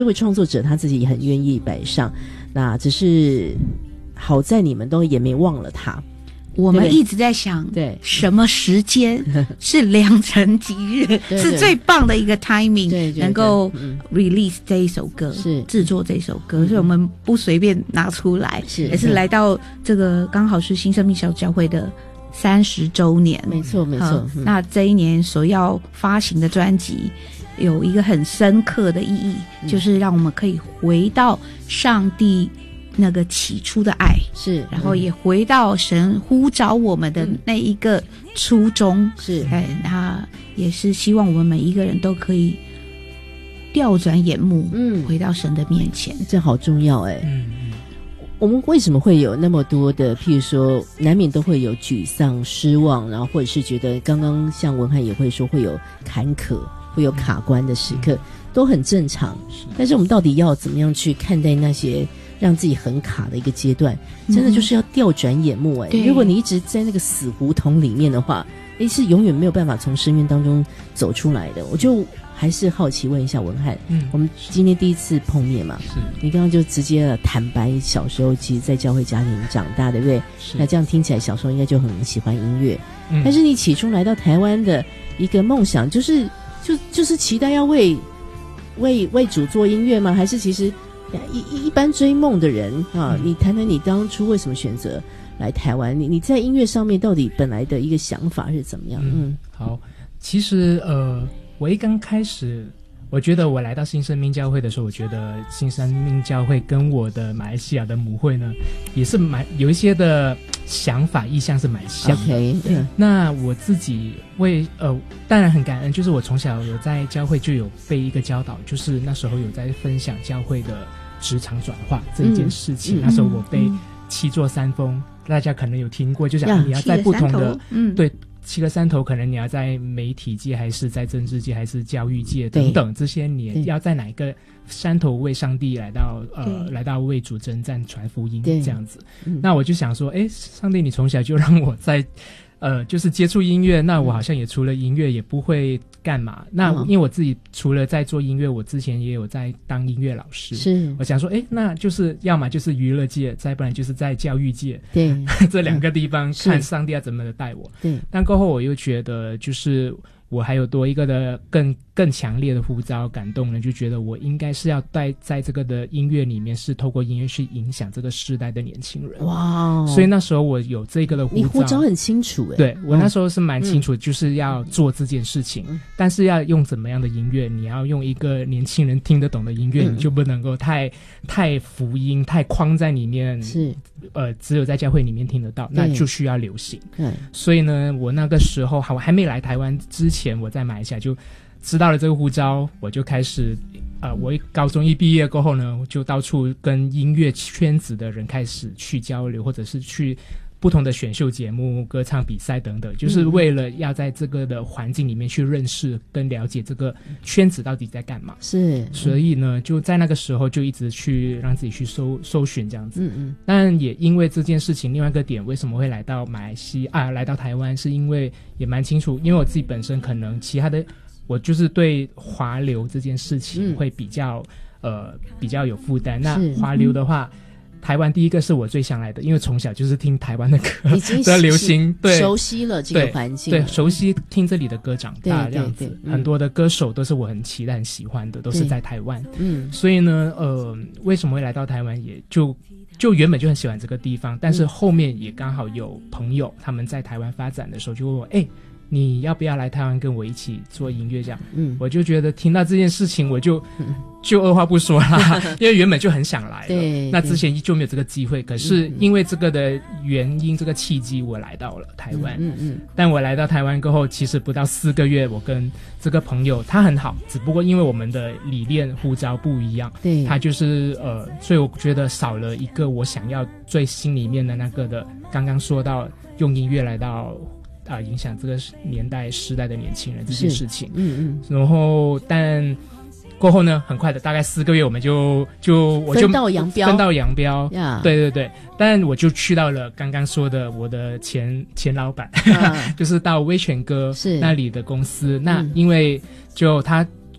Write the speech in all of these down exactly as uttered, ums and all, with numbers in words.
这位创作者他自己也很愿意摆上，那只是好在你们都也没忘了他。 我们一直在想，对什么时间是良辰吉日，是最棒的一个 timing， 对对对，能够 release 这一首歌，是制作这首歌，所以我们不随便拿出来，是也是来到这个刚好是新生命小教会的三十周年，没错没错、嗯。那这一年所要发行的专辑有一个很深刻的意义，嗯、就是让我们可以回到上帝那个起初的爱，是，然后也回到神呼召我们的那一个初衷，是，哎，那也是希望我们每一个人都可以调转眼目，嗯，回到神的面前， 这好重要哎。嗯，我们为什么会有那么多的，譬如说，难免都会有沮丧、失望，然后或者是觉得刚刚像文翰也会说会有坎坷，会有卡关的时刻，嗯、都很正常。但是我们到底要怎么样去看待那些？让自己很卡的一个阶段，真的就是要调转眼目哎、欸嗯！如果你一直在那个死胡同里面的话，哎，是永远没有办法从深渊当中走出来的。我就还是好奇问一下文翰，嗯，我们今天第一次碰面嘛，是你刚刚就直接坦白小时候其实在教会家庭长大，对不对？那这样听起来小时候应该就很喜欢音乐，嗯、但是你起初来到台湾的一个梦想，就是就就是期待要为为为主做音乐吗？还是其实？一一般追梦的人啊，你谈谈你当初为什么选择来台湾？你你在音乐上面到底本来的一个想法是怎么样？嗯， 嗯好，其实呃，我一刚开始，我觉得我来到新生命教会的时候，我觉得新生命教会跟我的马来西亚的母会呢，也是蛮有一些的想法意向是蛮像的。Okay, 嗯、那我自己为呃，当然很感恩，就是我从小有在教会就有被一个教导，就是那时候有在分享教会的职场转化这一件事情。嗯、那时候我被七座山峰，嗯、大家可能有听过，就是你要在不同的嗯对。七个山头，可能你要在媒体界，还是在政治界，还是教育界等等，这些你要在哪一个山头为上帝来到呃来到为主征战传福音这样子。嗯、那我就想说，哎，上帝，你从小就让我在呃就是接触音乐，那我好像也除了音乐也不会干嘛。那因为我自己除了在做音乐，我之前也有在当音乐老师。是，我想说，哎，那就是要么就是娱乐界，再不然就是在教育界。对，这两个地方看上帝要怎么带我。对，但过后我又觉得，就是我还有多一个的更更强烈的呼召感动呢，就觉得我应该是要带在这个的音乐里面，是透过音乐去影响这个世代的年轻人。哇！所以那时候我有这个的呼召， 你呼召很清楚哎。 对，我那时候是蛮清楚，就是要做这件事情，嗯、但是要用怎么样的音乐？你要用一个年轻人听得懂的音乐，嗯、你就不能够太太福音、太框在里面。是。呃，只有在教会里面听得到，那就需要流行。嗯，所以呢，我那个时候还我还没来台湾之前，我在马来西亚就知道了这个呼召，我就开始，呃，我高中一毕业过后呢，我就到处跟音乐圈子的人开始去交流，或者是去不同的选秀节目、歌唱比赛等等，就是为了要在这个的环境里面去认识跟了解这个圈子到底在干嘛。是，所以呢，就在那个时候就一直去让自己去搜搜寻这样子。嗯嗯。但也因为这件事情，另外一个点，为什么会来到马来西亚、啊、来到台湾，是因为也蛮清楚，因为我自己本身可能其他的，我就是对华流这件事情会比较、嗯、呃比较有负担。那华流的话。台湾第一个是我最想来的，因为从小就是听台湾的歌，已经的流行，对， 熟悉了这个环境， 对，熟悉听这里的歌长大这样子。对对对嗯、很多的歌手都是我很期待、很喜欢的，都是在台湾。嗯，所以呢，呃，为什么会来到台湾，也就就原本就很喜欢这个地方，但是后面也刚好有朋友他们在台湾发展的时候，就问我，哎。你要不要来台湾跟我一起做音乐这样？嗯，我就觉得听到这件事情，我就、嗯、就二话不说啦，因为原本就很想来了。对，那之前就没有这个机会，可是因为这个的原因，这个契机，我来到了台湾。嗯 嗯, 嗯。但我来到台湾过后，其实不到四个月，我跟这个朋友他很好，只不过因为我们的理念呼召不一样，对，他就是呃，所以我觉得少了一个我想要最心里面的那个的，刚刚说到用音乐来到。啊、呃，影响这个年代时代的年轻人这件事情，嗯嗯，然后但过后呢，很快的，大概四个月，我们就就我就分道扬镳， 分道扬镳， yeah. 对对对，但我就去到了刚刚说的我的前前老板，uh. 就是到威权哥那里的公司，嗯、那因为就他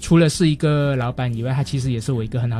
除了是一个老板以外，他其实也是我一个很好